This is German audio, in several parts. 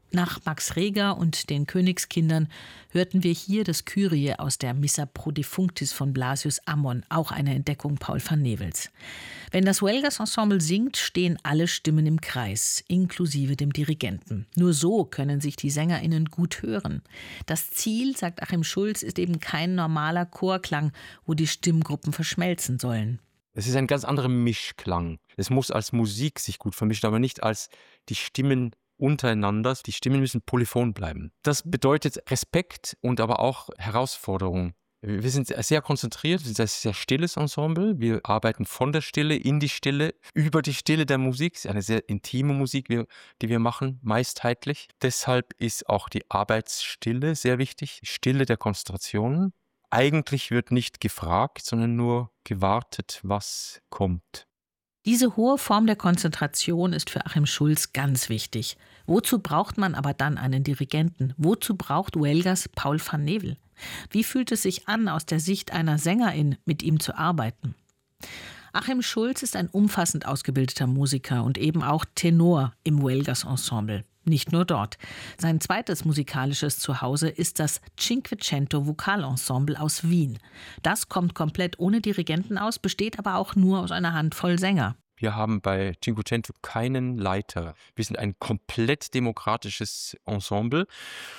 Nach Max Reger und den Königskindern hörten wir hier das Kyrie aus der Missa pro Defunctis von Blasius Ammon, auch eine Entdeckung Paul van Nevels. Wenn das Huelgas Ensemble singt, stehen alle Stimmen im Kreis, inklusive dem Dirigenten. Nur so können sich die SängerInnen gut hören. Das Ziel, sagt Achim Schulz, ist eben kein normaler Chorklang, wo die Stimmgruppen verschmelzen sollen. Es ist ein ganz anderer Mischklang. Es muss als Musik sich gut vermischen, aber nicht als die Stimmen untereinander. Die Stimmen müssen polyphon bleiben. Das bedeutet Respekt und aber auch Herausforderung. Wir sind sehr konzentriert, wir sind ein sehr stilles Ensemble. Wir arbeiten von der Stille in die Stille, über die Stille der Musik. Es ist eine sehr intime Musik, die wir machen, meistheitlich. Deshalb ist auch die Arbeitsstille sehr wichtig, die Stille der Konzentration. Eigentlich wird nicht gefragt, sondern nur gewartet, was kommt. Diese hohe Form der Konzentration ist für Achim Schulz ganz wichtig. Wozu braucht man aber dann einen Dirigenten? Wozu braucht Huelgas Paul van Nevel? Wie fühlt es sich an, aus der Sicht einer Sängerin mit ihm zu arbeiten? Achim Schulz ist ein umfassend ausgebildeter Musiker und eben auch Tenor im Huelgas Ensemble. Nicht nur dort. Sein zweites musikalisches Zuhause ist das Cinquecento Vokalensemble aus Wien. Das kommt komplett ohne Dirigenten aus, besteht aber auch nur aus einer Handvoll Sänger. Wir haben bei Cinquecento keinen Leiter. Wir sind ein komplett demokratisches Ensemble.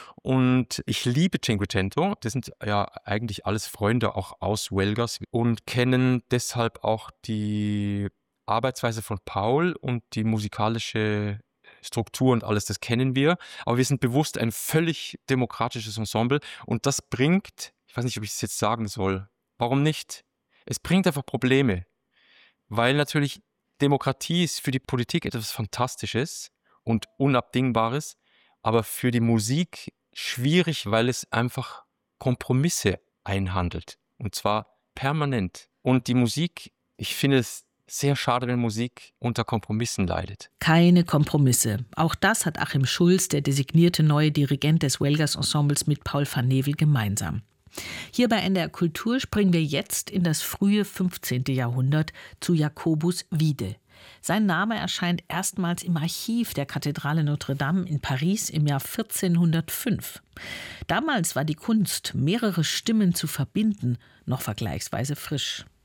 Und ich liebe Cinquecento. Das sind ja eigentlich alles Freunde auch aus Huelgas und kennen deshalb auch die Arbeitsweise von Paul und die musikalische Struktur und alles, das kennen wir. Aber wir sind bewusst ein völlig demokratisches Ensemble. Und das bringt, ich weiß nicht, ob ich es jetzt sagen soll, warum nicht? Es bringt einfach Probleme. Weil natürlich Demokratie ist für die Politik etwas Fantastisches und Unabdingbares, aber für die Musik schwierig, weil es einfach Kompromisse einhandelt. Und zwar permanent. Und die Musik, ich finde es sehr schade, wenn Musik unter Kompromissen leidet. Keine Kompromisse. Auch das hat Achim Schulz, der designierte neue Dirigent des Huelgas Ensembles, mit Paul van Nevel gemeinsam. Hier bei NDR Kultur springen wir jetzt in das frühe 15. Jahrhundert zu Jacobus Wiede. Sein Name erscheint erstmals im Archiv der Kathedrale Notre-Dame in Paris im Jahr 1405. Damals war die Kunst, mehrere Stimmen zu verbinden, noch vergleichsweise frisch.